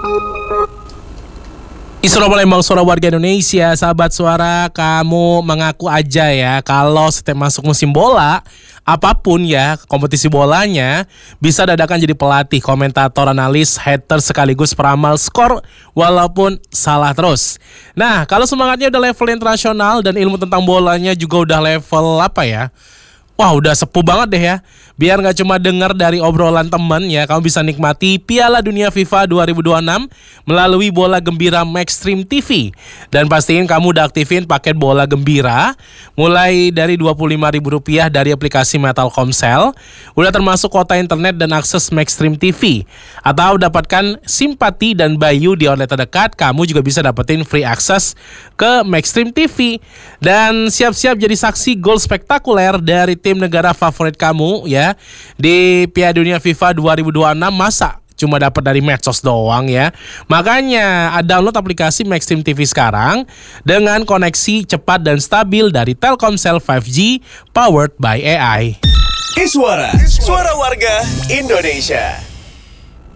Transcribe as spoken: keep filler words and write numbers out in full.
Isra Palembang, suara warga Indonesia. Sahabat suara, kamu mengaku aja ya kalau setiap masuk musim bola, apapun ya kompetisi bolanya, bisa dadakan jadi pelatih, komentator, analis, hater, sekaligus peramal skor walaupun salah terus. Nah, kalau semangatnya udah level internasional dan ilmu tentang bolanya juga udah level apa ya, wah udah sepuh banget deh ya. Biar gak cuma dengar dari obrolan teman ya, kamu bisa nikmati Piala Dunia FIFA dua ribu dua puluh enam melalui Bola Gembira Maxstream T V. Dan pastiin kamu udah aktifin paket Bola Gembira mulai dari dua puluh lima ribu rupiah dari aplikasi Telkomsel. Udah termasuk kuota internet dan akses Maxstream T V. Atau dapatkan simpati dan Bayu di outlet terdekat. Kamu juga bisa dapetin free access ke Maxstream T V. Dan siap-siap jadi saksi gol spektakuler dari tim negara favorit kamu ya di Piala Dunia FIFA dua ribu dua puluh enam. Masa cuma dapat dari medsos doang ya? Makanya download aplikasi Maxstream T V sekarang dengan koneksi cepat dan stabil dari Telkomsel lima G powered by A I. Iswara, suara warga Indonesia.